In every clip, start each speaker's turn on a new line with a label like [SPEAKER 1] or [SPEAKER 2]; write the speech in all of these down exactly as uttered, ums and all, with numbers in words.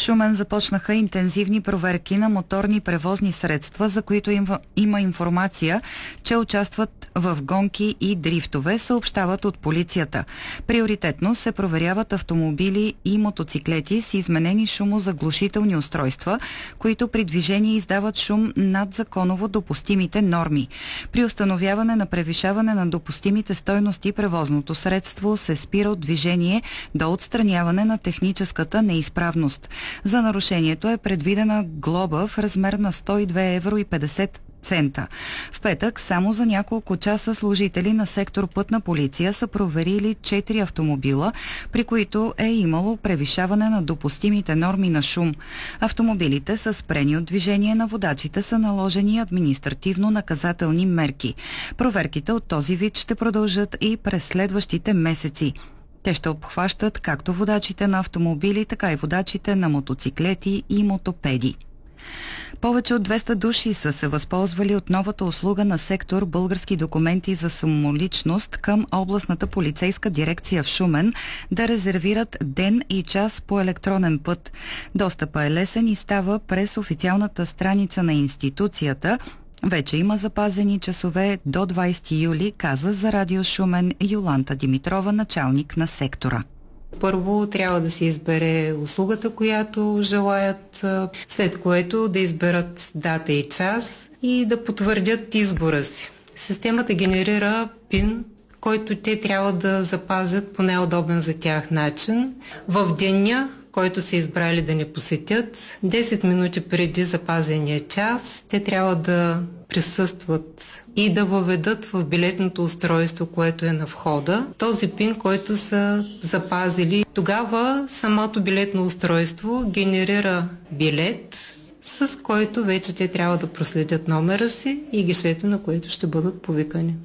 [SPEAKER 1] Шумен започнаха интензивни проверки на моторни превозни средства, за които има, има информация, че участват в гонки и дрифтове, съобщават от полицията. Приоритетно се проверяват автомобили и мотоциклети с изменени шумозаглушителни устройства, които при движение издават шум над законово допустимите норми. При установяване на превишаване на допустимите стойности превозното средство се спира от движение до отстраняване на техническата неизправност. За нарушението е предвидена глоба в размер на сто и две евро и петдесет цента. В петък само за няколко часа служители на сектор Пътна полиция са проверили четири автомобила, при които е имало превишаване на допустимите норми на шум. Автомобилите са спрени от движение, на водачите са наложени административно-наказателни мерки. Проверките от този вид ще продължат и през следващите месеци. Те ще обхващат както водачите на автомобили, така и водачите на мотоциклети и мотопеди. Повече от двеста души са се възползвали от новата услуга на сектор Български документи за самоличност към областната полицейска дирекция в Шумен да резервират ден и час по електронен път. Достъпът е лесен и става през официалната страница на институцията. Вече има запазени часове до двадесети юли, каза за Радио Шумен Йоланта Димитрова, началник на сектора.
[SPEAKER 2] Първо трябва да се избере услугата, която желаят, след което да изберат дата и час и да потвърдят избора си. Системата генерира пин, който те трябва да запазят по най-удобен за тях начин. В деня, който са избрали да не посетят, десет минути преди запазения час, те трябва да присъстват и да въведат в билетното устройство, което е на входа, този пин, който са запазили. Тогава самото билетно устройство генерира билет, с който вече те трябва да проследят номера си и гишето, на което ще бъдат повикани.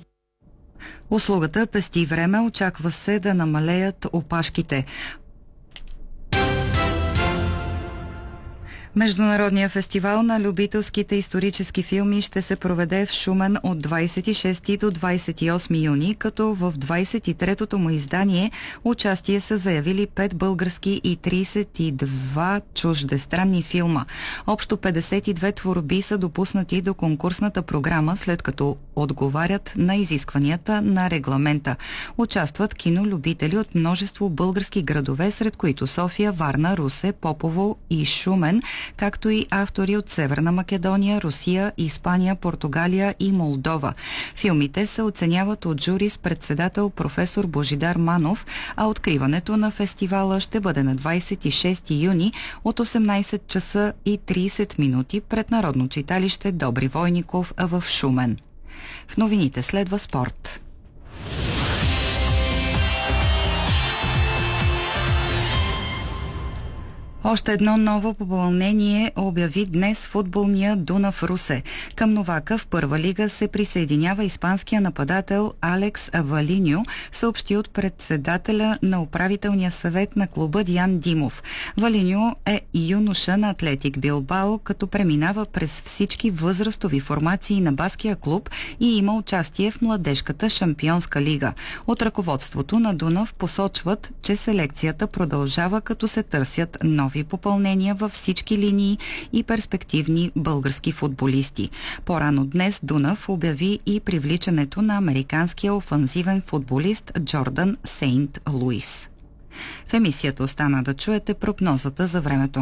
[SPEAKER 1] Услугата пести време, очаква се да намалеят опашките. Международният фестивал на любителските исторически филми ще се проведе в Шумен от двадесет и шести до двадесет и осми юни, като в двадесет и третото му издание участие са заявили пет български и тридесет и два чуждестранни филма. Общо петдесет и две творби са допуснати до конкурсната програма, след като отговарят на изискванията на регламента. Участват кинолюбители от множество български градове, сред които София, Варна, Русе, Попово и Шумен, както и автори от Северна Македония, Русия, Испания, Португалия и Молдова. Филмите се оценяват от жури с председател професор Божидар Манов, а откриването на фестивала ще бъде на двадесет и шести юни от осемнадесет часа и тридесет минути пред Народно читалище Добри Войников в Шумен. В новините следва спорт. Още едно ново попълнение обяви днес футболния Дунав Русе. Към Новака в първа лига се присъединява испанския нападател Алекс Валиньо, съобщи от председателя на управителния съвет на клуба Диан Димов. Валиньо е юноша на Атлетик Билбао, като преминава през всички възрастови формации на баския клуб и има участие в младежката шампионска лига. От ръководството на Дунав посочват, че селекцията продължава, като се търсят нови попълнения във всички линии и перспективни български футболисти. По-рано днес Дунав обяви и привличането на американския офанзивен футболист Джордан Сейнт Луис. В емисията остана да чуете прогнозата за времето.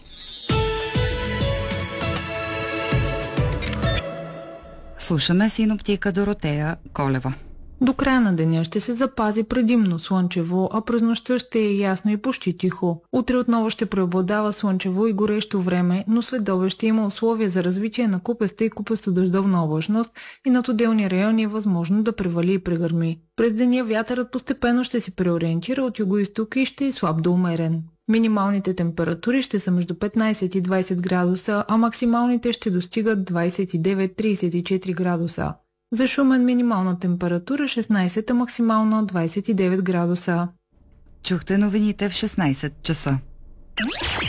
[SPEAKER 1] Слушаме синоптика Доротея Колева.
[SPEAKER 3] До края на деня ще се запази предимно слънчево, а през нощта ще е ясно и почти тихо. Утре отново ще преобладава слънчево и горещо време, но след обед ще има условия за развитие на купеста и купесто-дъждовна облачност и над отделни райони е възможно да превали и прегърми. През деня вятърът постепенно ще се преориентира от югоизтока и ще е слаб до умерен. Минималните температури ще са между петнадесет и двадесет градуса, а максималните ще достигат двадесет и девет до тридесет и четири градуса. За Шумен минимална температура шестнадесет, а максимална двадесет и девет градуса.
[SPEAKER 1] Чухте новините в шестнадесет часа.